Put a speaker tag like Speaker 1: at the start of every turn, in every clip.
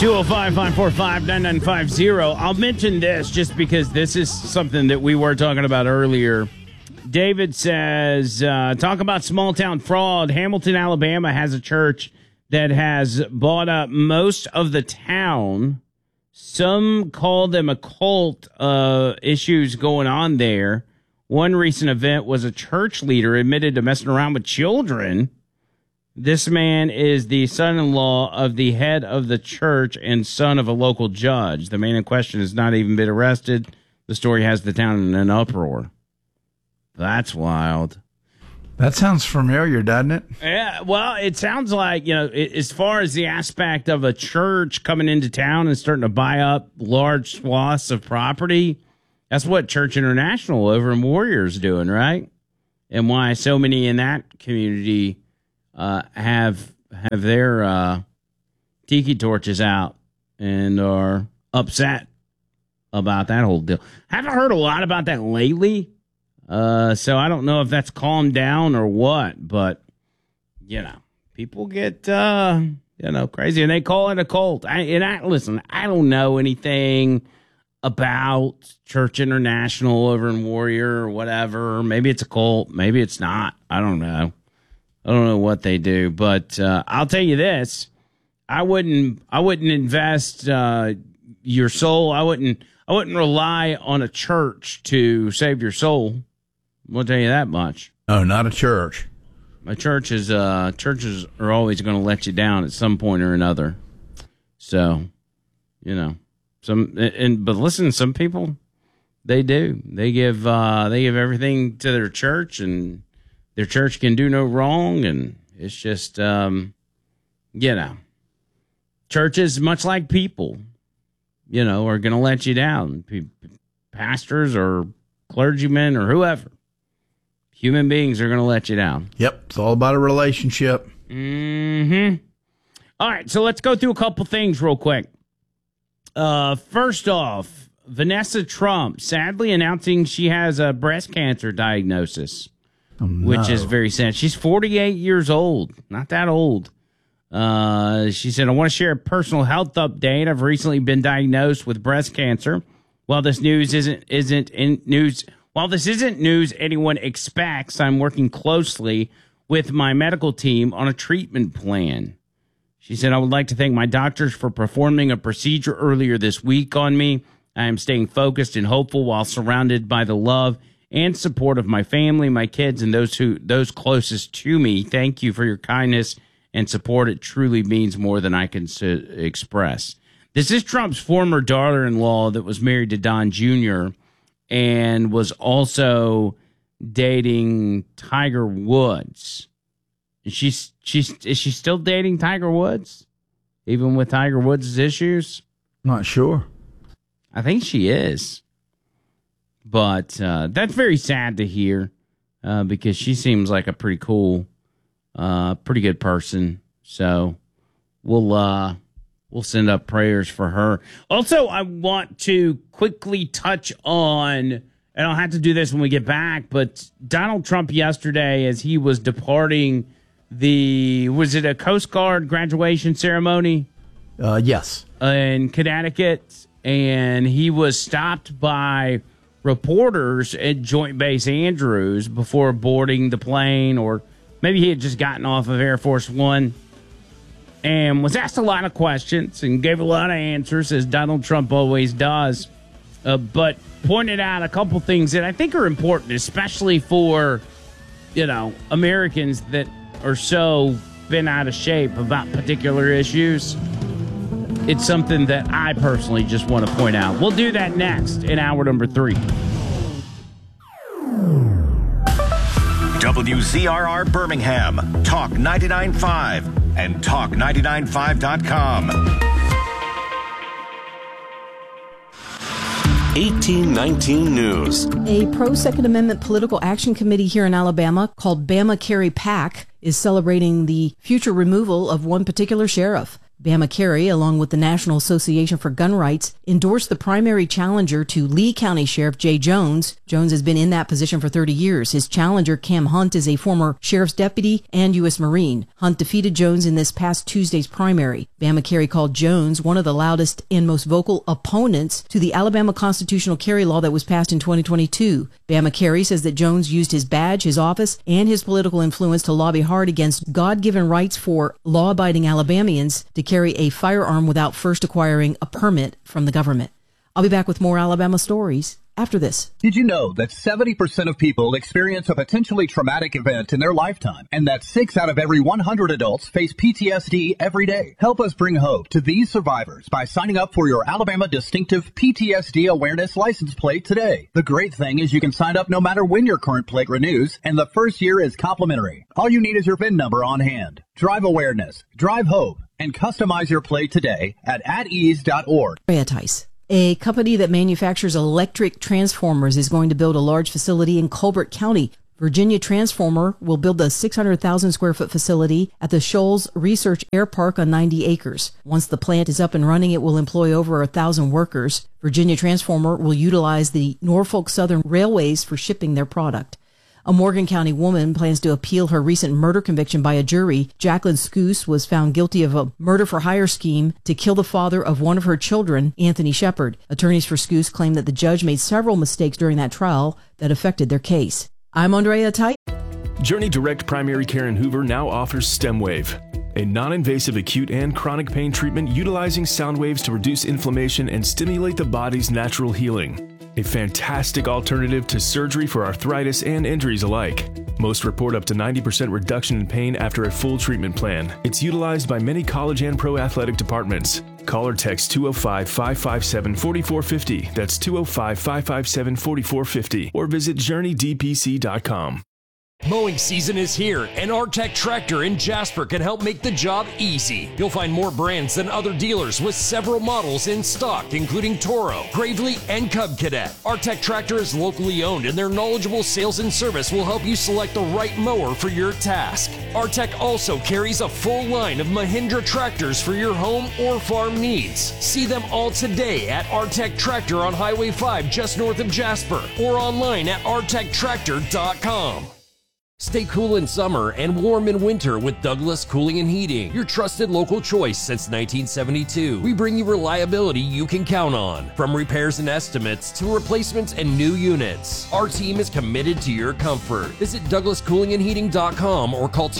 Speaker 1: 205-545-9950. I'll mention this just because this is something that we were talking about earlier. David says, talk about small town fraud. Hamilton, Alabama has a church that has bought up most of the town. Some call them a cult, issues going on there. One recent event was a church leader admitted to messing around with children. This man is the son-in-law of the head of the church and son of a local judge. The man in question has not even been arrested. The story has the town in an uproar. That's wild.
Speaker 2: That sounds familiar, doesn't it?
Speaker 1: Yeah, well, it sounds like, as far as the aspect of a church coming into town and starting to buy up large swaths of property, that's what Church International over in Warrior is doing, right? And why so many in that community have their tiki torches out and are upset about that whole deal. Haven't heard a lot about that lately, so I don't know if that's calmed down or what. But people get crazy and they call it a cult. Listen, I don't know anything about Church International over in Warrior or whatever. Maybe it's a cult, maybe it's not. I don't know. I don't know what they do, but I'll tell you this: I wouldn't invest your soul. I wouldn't rely on a church to save your soul. I'll tell you that much.
Speaker 2: Oh, not a church.
Speaker 1: My churches are always going to let you down at some point or another. So, but listen, some people they do. They give everything to their church and. Their church can do no wrong, and it's just, churches, much like people, are going to let you down. Pastors or clergymen or whoever. Human beings are going to let you down.
Speaker 2: Yep, it's all about a relationship.
Speaker 1: Mm-hmm. All right, so let's go through a couple things real quick. First off, Vanessa Trump sadly announcing she has a breast cancer diagnosis.
Speaker 2: Oh, no.
Speaker 1: Which is very sad. She's 48 years old. Not that old. She said, I want to share a personal health update. I've recently been diagnosed with breast cancer. While this news isn't news anyone expects, I'm working closely with my medical team on a treatment plan. She said, I would like to thank my doctors for performing a procedure earlier this week on me. I am staying focused and hopeful while surrounded by the love and support of my family, my kids, and those closest to me. Thank you for your kindness and support. It truly means more than I can express. This is Trump's former daughter-in-law that was married to Don Jr. and was also dating Tiger Woods. Is she still dating Tiger Woods, even with Tiger Woods' issues?
Speaker 2: Not sure.
Speaker 1: I think she is. But that's very sad to hear because she seems like a pretty cool, pretty good person. So we'll send up prayers for her. Also, I want to quickly touch on, and I'll have to do this when we get back, but Donald Trump yesterday, as he was departing was it a Coast Guard graduation ceremony?
Speaker 2: Yes.
Speaker 1: In Connecticut, and he was stopped by reporters at Joint Base Andrews before boarding the plane, or maybe he had just gotten off of Air Force One and was asked a lot of questions and gave a lot of answers, as Donald Trump always does, but pointed out a couple things that I think are important, especially for, Americans that are so bent out of shape about particular issues. It's something that I personally just want to point out. We'll do that next in hour number 3.
Speaker 3: WZRR Birmingham, Talk 99.5 and Talk995.com. 1819 News.
Speaker 4: A pro-Second Amendment political action committee here in Alabama called Bama Carry PAC is celebrating the future removal of one particular sheriff. Bama Carey, along with the National Association for Gun Rights, endorsed the primary challenger to Lee County Sheriff Jay Jones. Jones has been in that position for 30 years. His challenger, Cam Hunt, is a former sheriff's deputy and U.S. Marine. Hunt defeated Jones in this past Tuesday's primary. Bama Carey called Jones one of the loudest and most vocal opponents to the Alabama constitutional carry law that was passed in 2022. Bama Carey says that Jones used his badge, his office, and his political influence to lobby hard against God-given rights for law-abiding Alabamians to carry a firearm without first acquiring a permit from the government. I'll be back with more Alabama stories after this.
Speaker 5: Did you know that 70% of people experience a potentially traumatic event in their lifetime, and that 6 out of every 100 adults face PTSD every day? Help us bring hope to these survivors by signing up for your Alabama Distinctive PTSD Awareness license plate today. The great thing is you can sign up no matter when your current plate renews, and the first year is complimentary. All you need is your VIN number on hand. Drive awareness, drive hope, and customize your plate today at atease.org.
Speaker 4: Tice. A company that manufactures electric transformers is going to build a large facility in Colbert County. Virginia Transformer will build a 600,000 square foot facility at the Shoals Research Air Park on 90 acres. Once the plant is up and running, it will employ over 1,000 workers. Virginia Transformer will utilize the Norfolk Southern Railways for shipping their product. A Morgan County woman plans to appeal her recent murder conviction by a jury. Jacqueline Scoos was found guilty of a murder-for-hire scheme to kill the father of one of her children, Anthony Shepard. Attorneys for Scoos claim that the judge made several mistakes during that trial that affected their case. I'm Andrea Tite.
Speaker 6: Journey Direct Primary Care in Hoover now offers StemWave, a non-invasive acute and chronic pain treatment utilizing sound waves to reduce inflammation and stimulate the body's natural healing. A fantastic alternative to surgery for arthritis and injuries alike. Most report up to 90% reduction in pain after a full treatment plan. It's utilized by many college and pro athletic departments. Call or text 205-557-4450. That's 205-557-4450. Or visit JourneyDPC.com.
Speaker 7: Mowing season is here, and Artec Tractor in Jasper can help make the job easy. You'll find more brands than other dealers with several models in stock, including Toro, Gravely, and Cub Cadet. Artec Tractor is locally owned, and their knowledgeable sales and service will help you select the right mower for your task. Artec also carries a full line of Mahindra tractors for your home or farm needs. See them all today at Artec Tractor on Highway 5 just north of Jasper, or online at artectractor.com. Stay cool in summer and warm in winter with Douglas Cooling and Heating, your trusted local choice since 1972. We bring you reliability you can count on, from repairs and estimates to replacements and new units. Our team is committed to your comfort. Visit DouglasCoolingandHeating.com or call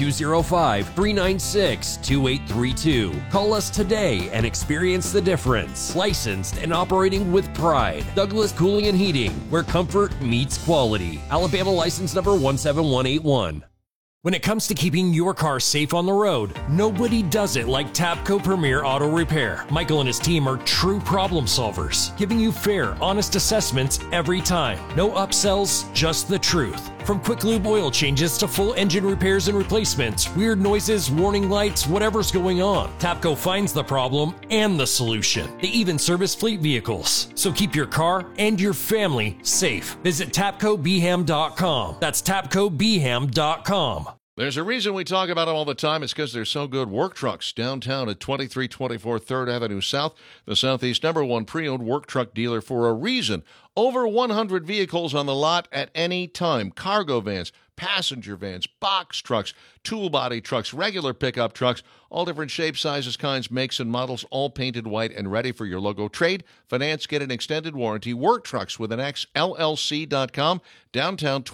Speaker 7: 205-396-2832. Call us today and experience the difference. Licensed and operating with pride. Douglas Cooling and Heating, where comfort meets quality. Alabama license number 17181. When it comes to keeping your car safe on the road, nobody does it like Tapco Premier Auto Repair. Michael and his team are true problem solvers, giving you fair, honest assessments every time. No upsells, just the truth. From quick lube oil changes to full engine repairs and replacements, weird noises, warning lights, whatever's going on, Tapco finds the problem and the solution. They even service fleet vehicles. So keep your car and your family safe. Visit TapcoBeham.com. That's TapcoBeham.com.
Speaker 8: There's a reason we talk about them all the time. It's because they're so good. Work Trucks, downtown at 2324 3rd Avenue South, the Southeast #1 pre-owned work truck dealer for a reason. Over 100 vehicles on the lot at any time. Cargo vans, passenger vans, box trucks, tool body trucks, regular pickup trucks, all different shapes, sizes, kinds, makes, and models, all painted white and ready for your logo. Trade, finance, get an extended warranty. Work Trucks with an X, LLC.com, downtown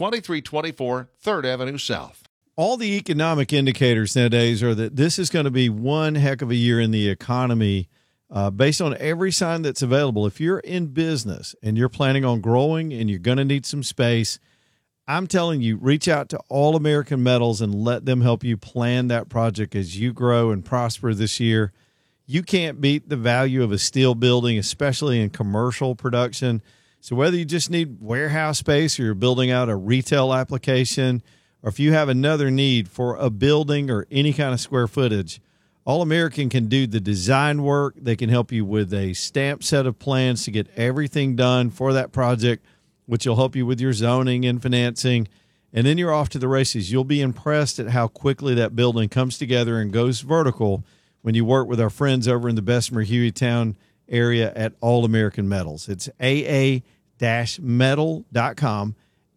Speaker 8: 2324 3rd Avenue South.
Speaker 9: All the economic indicators nowadays are that this is going to be one heck of a year in the economy based on every sign that's available. If you're in business and you're planning on growing and you're going to need some space, I'm telling you, reach out to All American Metals and let them help you plan that project as you grow and prosper this year. You can't beat the value of a steel building, especially in commercial production. So whether you just need warehouse space or you're building out a retail application, or if you have another need for a building or any kind of square footage, All American can do the design work. They can help you with a stamped set of plans to get everything done for that project, which will help you with your zoning and financing. And then you're off to the races. You'll be impressed at how quickly that building comes together and goes vertical when you work with our friends over in the Bessemer Hueytown area at All American Metals. It's aa-metal.com,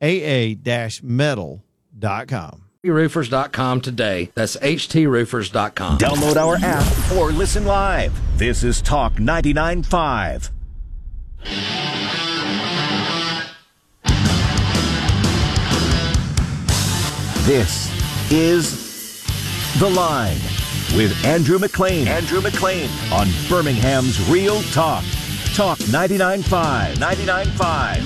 Speaker 9: aa-metal.com.
Speaker 10: HTRoofers.com today. That's HTRoofers.com.
Speaker 3: Download our app or listen live. This is Talk 99.5. This is The Line with Andrew McLean. Andrew McLean on Birmingham's Real Talk. Talk 99.5. 99.5.